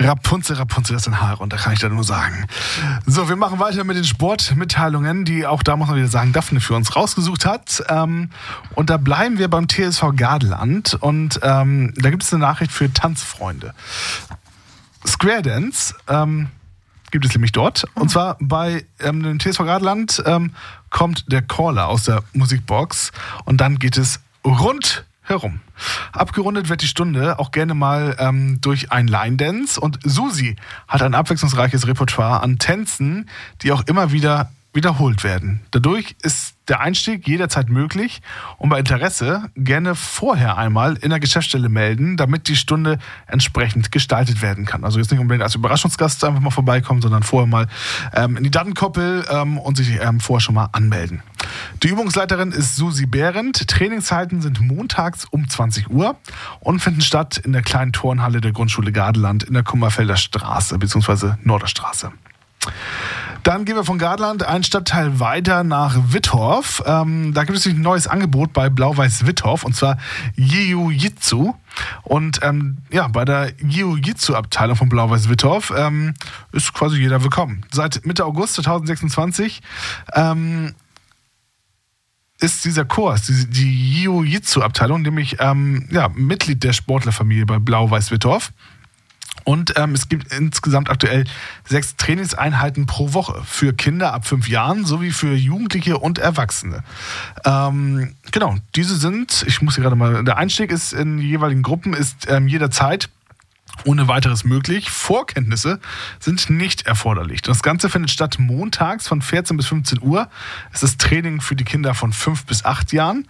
Rapunzel, Rapunzel, das sind Haare und da kann ich da nur sagen. So, wir machen weiter mit den Sportmitteilungen, die auch da muss man wieder sagen, Daphne für uns rausgesucht hat. Und da bleiben wir beim TSV Gardeland und da gibt es eine Nachricht für Tanzfreunde. Square Dance gibt es nämlich dort. Und zwar bei dem TSV Gardeland kommt der Caller aus der Musikbox und dann geht es rund herum. Abgerundet wird die Stunde auch gerne mal durch ein Line-Dance und Susi hat ein abwechslungsreiches Repertoire an Tänzen, die auch immer wieder wiederholt werden. Dadurch ist der Einstieg jederzeit möglich und bei Interesse gerne vorher einmal in der Geschäftsstelle melden, damit die Stunde entsprechend gestaltet werden kann. Also jetzt nicht unbedingt als Überraschungsgast einfach mal vorbeikommen, sondern vorher mal in die Datenkoppel und sich vorher schon mal anmelden. Die Übungsleiterin ist Susi Behrendt. Trainingszeiten sind montags um 20 Uhr und finden statt in der kleinen Turnhalle der Grundschule Gardeland in der Kummerfelder Straße bzw. Norderstraße. Dann gehen wir von Gardeland einen Stadtteil weiter nach Wittorf. Da gibt es ein neues Angebot bei Blau-Weiß Wittorf und zwar Jiu-Jitsu. Und bei der Jiu-Jitsu-Abteilung von Blau-Weiß Wittorf ist quasi jeder willkommen. Seit Mitte August 2026 ist dieser Kurs, die Jiu-Jitsu-Abteilung, nämlich Mitglied der Sportlerfamilie bei Blau-Weiß Wittorf. Und es gibt insgesamt aktuell 6 Trainingseinheiten pro Woche für Kinder ab 5 Jahren sowie für Jugendliche und Erwachsene. Diese sind, ich muss hier gerade mal, der Einstieg ist in die jeweiligen Gruppen, ist jederzeit ohne weiteres möglich. Vorkenntnisse sind nicht erforderlich. Das Ganze findet statt montags von 14 bis 15 Uhr. Es ist Training für die Kinder von 5 bis 8 Jahren.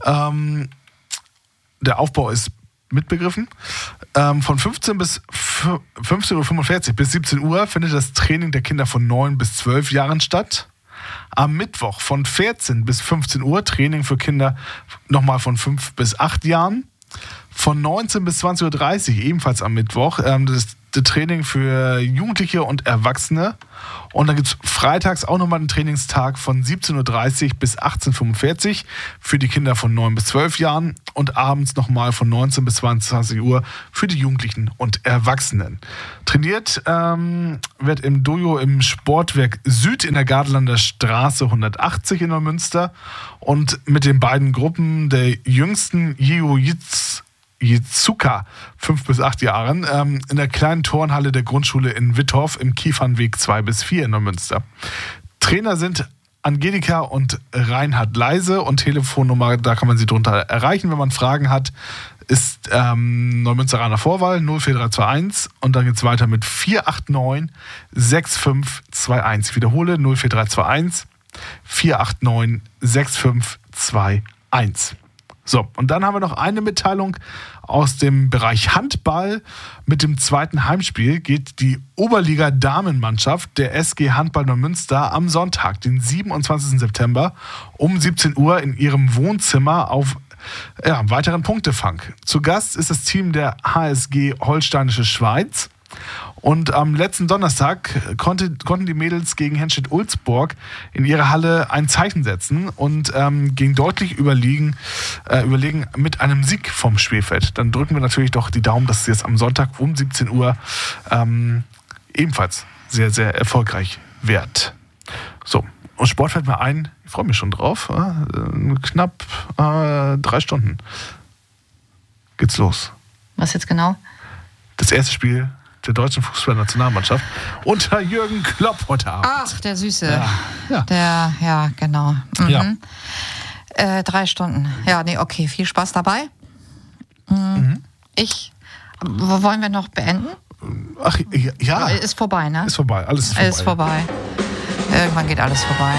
Der Aufbau ist mitbegriffen. Von 15 bis 15.45 Uhr bis 17 Uhr findet das Training der Kinder von 9 bis 12 Jahren statt. Am Mittwoch von 14 bis 15 Uhr Training für Kinder nochmal von 5 bis 8 Jahren. Von 19 bis 20.30 Uhr ebenfalls am Mittwoch das Training für Jugendliche und Erwachsene. Und dann gibt es freitags auch nochmal einen Trainingstag von 17.30 Uhr bis 18.45 Uhr für die Kinder von 9 bis 12 Jahren und abends nochmal von 19 bis 22 Uhr für die Jugendlichen und Erwachsenen. Trainiert wird im Dojo im Sportwerk Süd in der Gardelender Straße 180 in Neumünster und mit den beiden Gruppen der jüngsten Jiu-Jitsuka 5 bis 8 Jahren in der kleinen Turnhalle der Grundschule in Wittorf im Kiefernweg 2 bis 4 in Neumünster. Trainer sind Angelika und Reinhard Leise und Telefonnummer, da kann man sie drunter erreichen, wenn man Fragen hat, ist Neumünsteraner Vorwahl 04321 und dann geht es weiter mit 489 6521. Ich wiederhole 04321 489 6521. So, und dann haben wir noch eine Mitteilung aus dem Bereich Handball. Mit dem zweiten Heimspiel geht die Oberliga-Damenmannschaft der SG Handball Neumünster am Sonntag, den 27. September um 17 Uhr in ihrem Wohnzimmer auf weiteren Punktefang. Zu Gast ist das Team der HSG Holsteinische Schweiz. Und am letzten Donnerstag konnten die Mädels gegen Henstedt-Ulzburg in ihrer Halle ein Zeichen setzen und gingen deutlich überlegen mit einem Sieg vom Spielfeld. Dann drücken wir natürlich doch die Daumen, dass es jetzt am Sonntag um 17 Uhr ebenfalls sehr, sehr erfolgreich wird. So, und Sport fällt mir ein, ich freue mich schon drauf, knapp 3 Stunden geht's los. Was jetzt genau? Das erste Spiel der deutschen Fußballnationalmannschaft unter Jürgen Klopp heute Abend. Ach, der Süße. Ja. Genau. Mhm. Ja. 3 Stunden. Ja, nee, okay, viel Spaß dabei. Wollen wir noch beenden? Ach, ja. Ist vorbei, ne? Ist vorbei, alles ist vorbei. Ist vorbei. Irgendwann geht alles vorbei.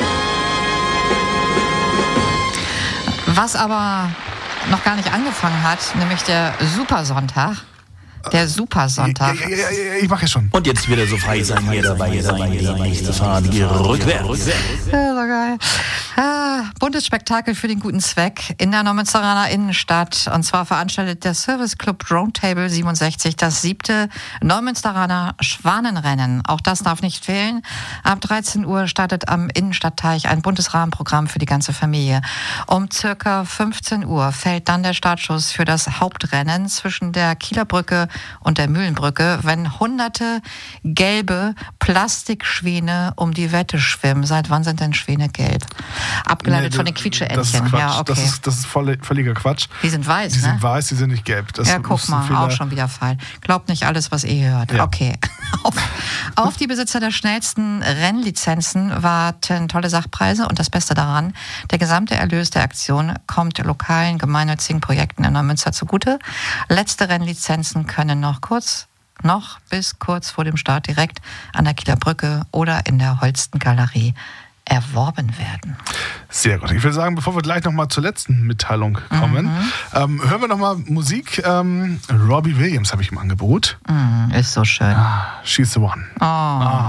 Was aber noch gar nicht angefangen hat, nämlich der Supersonntag. Der Supersonntag. Ja, ich mache ja schon. Und jetzt wieder so frei sein, hier dabei sein, die nächste Fahrt hier rückwärts. Ja, so geil. Bundesspektakel für den guten Zweck in der Neumünsteraner Innenstadt. Und zwar veranstaltet der Service Club Roundtable 67 das 7. Neumünsteraner Schwanenrennen. Auch das darf nicht fehlen. Ab 13 Uhr startet am Innenstadtteich ein buntes Rahmenprogramm für die ganze Familie. Um circa 15 Uhr fällt dann der Startschuss für das Hauptrennen zwischen der Kieler Brücke und der Mühlenbrücke, wenn hunderte gelbe Plastikschwäne um die Wette schwimmen. Seit wann sind denn Schwäne gelb? Abgeleitet von den Quietscheentchen. Das ist Quatsch. Ja, okay. Das ist völliger Quatsch. Die sind weiß, Die sind weiß, die sind nicht gelb. Das ja, guck mal, auch schon wieder falsch. Glaubt nicht alles, was ihr hört. Ja. Okay. Auf die Besitzer der schnellsten Rennlizenzen warten tolle Sachpreise und das Beste daran, der gesamte Erlös der Aktion kommt lokalen gemeinnützigen Projekten in Neumünster zugute. Letzte Rennlizenzen können noch bis kurz vor dem Start direkt an der Kieler Brücke oder in der Holsten-Galerie erworben werden. Sehr gut. Ich würde sagen, bevor wir gleich nochmal zur letzten Mitteilung kommen, hören wir nochmal Musik. Robbie Williams habe ich im Angebot. Ist so schön. She's the One. Oh.